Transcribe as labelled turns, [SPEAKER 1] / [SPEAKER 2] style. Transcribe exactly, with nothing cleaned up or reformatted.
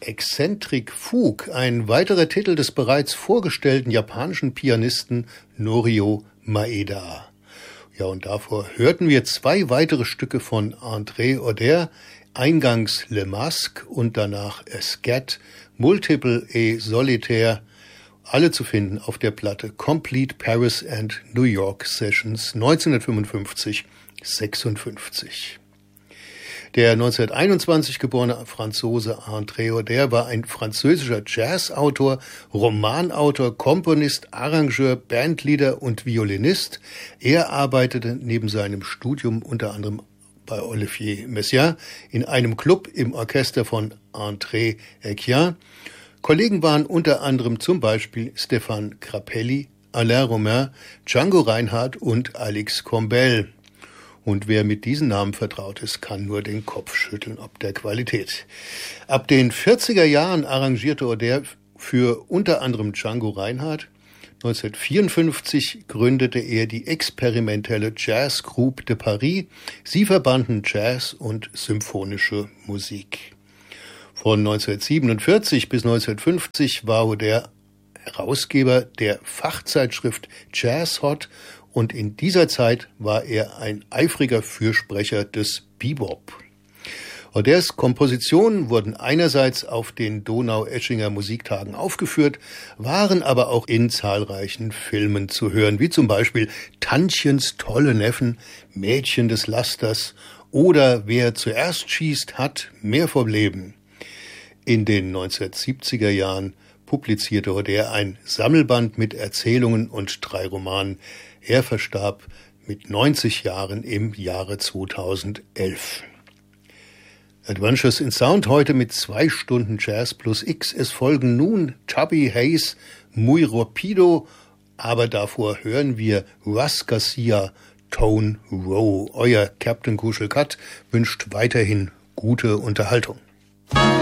[SPEAKER 1] Eccentric Fugue, ein weiterer Titel des bereits vorgestellten japanischen Pianisten Norio Maeda. Ja, und davor hörten wir zwei weitere Stücke von André Oder, eingangs Le Masque und danach Escat, Multiple et Solitaire, alle zu finden auf der Platte Complete Paris and New York Sessions neunzehnhundertfünfundfünfzig sechsundfünfzig. Der neunzehnhunderteinundzwanzig geborene Franzose André Oder war ein französischer Jazzautor, Romanautor, Komponist, Arrangeur, Bandleader und Violinist. Er arbeitete neben seinem Studium unter anderem bei Olivier Messiaen in einem Club im Orchester von André Etienne. Kollegen waren unter anderem zum Beispiel Stéphane Grappelli, Alain Romain, Django Reinhardt und Alix Combel. Und wer mit diesen Namen vertraut ist, kann nur den Kopf schütteln ob der Qualität. Ab den vierziger Jahren arrangierte Oder für unter anderem Django Reinhardt. neunzehnhundertvierundfünfzig gründete er die experimentelle Jazz Groupe de Paris. Sie verbanden Jazz und symphonische Musik. Von neunzehnhundertsiebenundvierzig bis neunzehnhundertfünfzig war Oder Herausgeber der Fachzeitschrift Jazz Hot. Und in dieser Zeit war er ein eifriger Fürsprecher des Bebop. Oders Kompositionen wurden einerseits auf den Donaueschinger Musiktagen aufgeführt, waren aber auch in zahlreichen Filmen zu hören, wie zum Beispiel Tantchens tolle Neffen, Mädchen des Lasters oder Wer zuerst schießt, hat mehr vom Leben. In den neunzehnhundertsiebziger Jahren publizierte Oder ein Sammelband mit Erzählungen und drei Romanen. Er verstarb mit neunzig Jahren im Jahre zweitausendelf. Adventures in Sound heute mit zwei Stunden Jazz plus X. Es folgen nun Chubby Hayes, Muy Rapido, aber davor hören wir Russ Garcia, Tone Row. Euer Captain Kuschelkat wünscht weiterhin gute Unterhaltung.